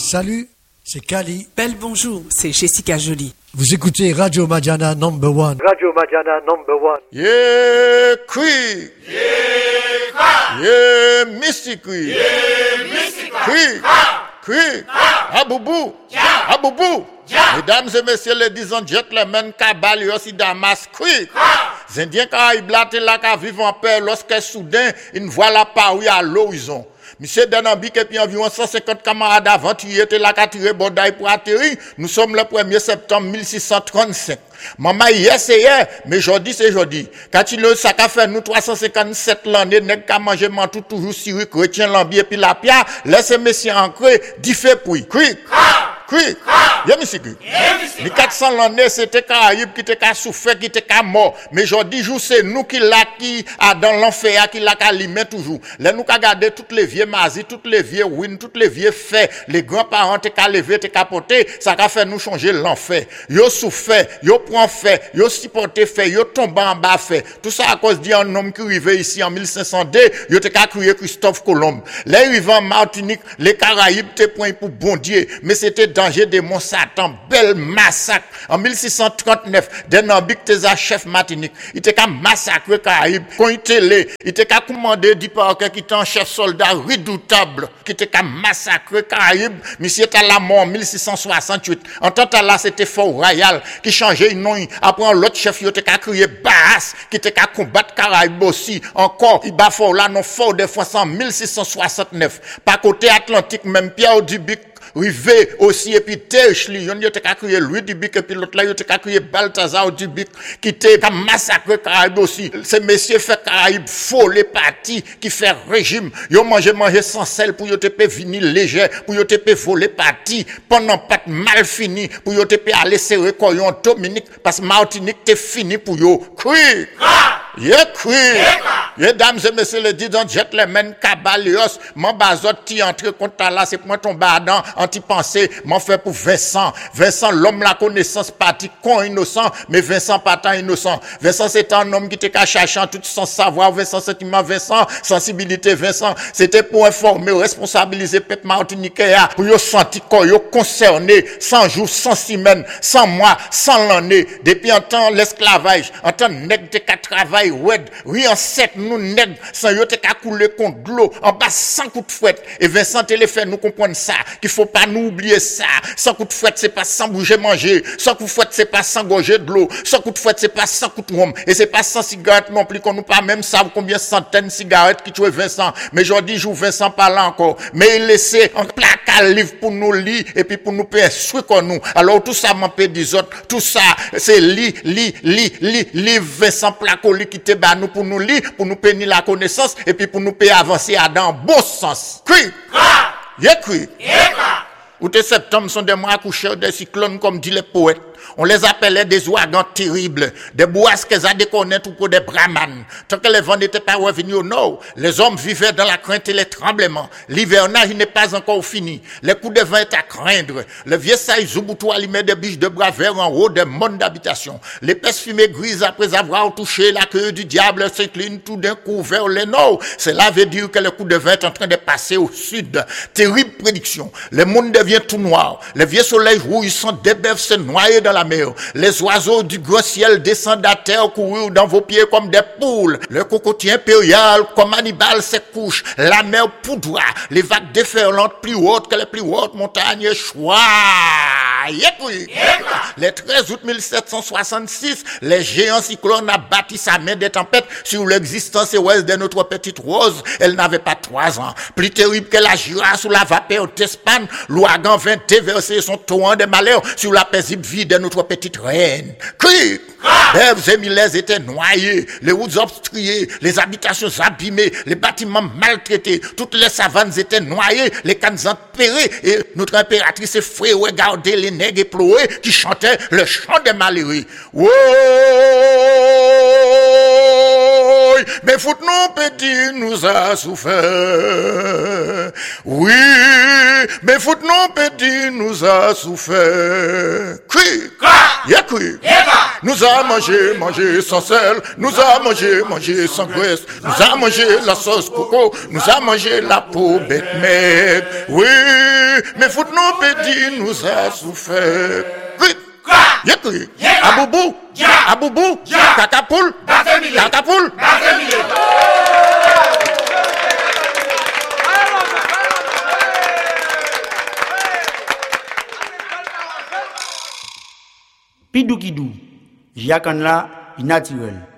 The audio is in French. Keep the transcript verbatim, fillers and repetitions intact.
Salut, c'est Kali. Belle bonjour, c'est Jessica Jolie. Vous écoutez Radio Madiana number one. Radio Madiana number one. Yeah, Cree. Yeah, Cree. Yeah, Mystic Cree. Yeah, Mystic Cree. Cree. Aboubou. Aboubou. Mesdames et messieurs, ladies and gentlemen, Kabali aussi Damas Cree. Les Indiens Caraïbes là, t'es là, qui vivent en paix lorsque soudain, ils voient la paroi à l'horizon. Monsieur Denambique et puis environ cent cinquante camarades aventuriers étaient là, qui tiré Bordaï pour atterrir. Nous sommes le premier septembre mille six cent trente-cinq. Maman, hier c'est hier, mais aujourd'hui c'est aujourd'hui. Quand il a ça qu'a fait nous trois cent cinquante-sept l'année, n'est qu'à manger mantou toujours siri, chrétien, lambi et puis la pierre, laissez messieurs ancrés, d'y fait pour Cric. Cric. Y'a monsieur Cric. Les quatre cents l'année, c'était Caraïbes qui était qu'à souffrir, qui était qu'à mort. Mais aujourd'hui, jour c'est nous qui l'a qui a dans l'enfer, qui l'a qu'à limer toujours. Là, nous qu'à garder toutes les vieux mazis, toutes les vieux win, toutes les vieux faits, les grands-parents t'es qu'à lever, t'es qu'à porter, ça qu'a fait nous changer l'enfer. Yo souffert, yo prend fait, yo supporté fait, yo tombé en bas fait. Tout ça à cause d'un homme qui arrivait ici en mille cinq cent deux, yo t'es qu'à crier Christophe Colomb. Les arrivants en Martinique, les Caraïbes t'es point pour bon Dieu, mais c'était danger de mon Satan, bel massacre. En mille six cent trente-neuf, Denambique t'es à chef Martinique, il t'es qu'à massacrer Caraïbes. Quand il était là, il t'es qu'à commander du parquet qui était un chef soldat redoutable, qui t'es qu'à massacrer Caraïbes. Monsieur t'as la mort en mille six cent soixante-huit. En tant que là, c'était Fort Royal qui changeait une nom. Après l'autre chef, il était qu'à crier Baas, qui était qu'à combattre Caraïbes aussi. Encore, il bat fort là, non fort de France en mille six cent soixante-neuf. Par côté Atlantique, même Pierre Dubuc, Rivé aussi, et puis Terchli, il était qu'à crier Louis Dubuc, et puis l'autre là, il était qu'à crier Balthazar Dubuc, qui était qu'à massacrer Caraïbes aussi. Ces messieurs fait Caraïbes faux, les partis, qui fait régime. Ils mangé manger sans sel pour ils te venir léger, pour ils te voler partis, pendant pas mal fini, pour ils te aller serrer Coyon Dominique, parce que Martinique t'es fini pour eux. Crie! Yeah, crie! Mesdames et messieurs, les disant gentlemen, Cabalios, mon bazot qui entre contre là, c'est pour ton badant, anti-pensée, m'en fait pour Vincent. Vincent, l'homme la connaissance parti con innocent, mais Vincent pas tant innocent. Vincent, c'est un homme qui était qu'à chercher tout son savoir. Vincent, sentiment Vincent, sensibilité Vincent. C'était pour informer, responsabiliser peuple martiniquais, pour yo sentir qu'on yo concerné, cent jours, cent semaines, cent mois, cent l'année. Depuis un temps, l'esclavage, en temps nègre te qu'à travail, ouais, rien sept, nous nègres, sans yo te qu'à couler contre l'eau, en bas sans coup de fouette. Et Vincent te le fait nous comprendre ça, qu'il faut pas nous oublier ça. Sans coup de fouette, c'est pas sans bouger manger. Sans coup de fouette, c'est pas sans gorger de l'eau. Sans coup de fouette, c'est pas sans coup de rhum. Et c'est pas sans cigarette non plus, qu'on nous pas même savent combien centaines de cigarettes qui tuent Vincent. Mais aujourd'hui, je joue Vincent pas là encore. Mais il laissait un placard livre pour nous lire, et puis pour nous payer instruire comme nous. Alors tout ça m'en paie des autres. Tout ça, c'est lit, lit, lit, lit, livre Vincent Placoli qui te bat nous pour nous lire, pour nous payer la connaissance, et puis pour nous payer avancer à dans bon sens. Crie! Y'a crie! Ou tes septembre sont des mois accouchés des cyclones, comme dit les poètes. On les appelait des ouragans terribles, des bourrasques à déconnaître ou pour des brahmanes. Tant que les vents n'étaient pas revenus au nord, les hommes vivaient dans la crainte et les tremblements. L'hivernage n'est pas encore fini. Les coups de vent étaient à craindre. Le vieux saï Zouboutou allumait des biches de bras verts en haut des mondes d'habitation. L'épaisse fumée grise, après avoir touché la queue du diable, s'incline tout d'un coup vers le nord. Cela veut dire que le coup de vent est en train de passer au sud. Terrible prédiction. Le monde devient tout noir. Le vieux soleil rouillissant débève se noyer dans la mer. Les oiseaux du grand ciel descendent à terre, courir dans vos pieds comme des poules. Le cocotier impérial, comme Hannibal, se couche. La mer poudroie. Les vagues déferlantes plus hautes que les plus hautes montagnes choix. Le treize août mille sept cent soixante-six, les géants cyclones abattit sa main des tempêtes sur l'existence heureuse de notre petite Rose. Elle n'avait pas trois ans. Plus terrible que la girafe sous la vapeur d'Espagne, l'ouragan vint déverser son torrent de malheur sur la paisible vie de notre petite reine. Crie! Bèves et milles étaient noyés, les routes obstruées, les habitations abîmées, les bâtiments maltraités, toutes les savanes étaient noyées, les cannes empérées, et notre impératrice effrayée regardait les nègres éplorés qui chantaient le chant des malheureux. Oh, mais fout non petit nous a souffert. Oui, mais fout non petit nous a souffert. Crie! Y'a crie! Nous a mangé, mangé sans sel, nous a mangé, mangé sans graisse, nous a mangé la sauce coco, nous a mangé la peau bête maigre. Oui, mais fout nous petit nous a souffert. Vite, yécri, aboubou, aboubou, cacapoule, cacapoule. Pidou Kidou, Yakanla, naturel.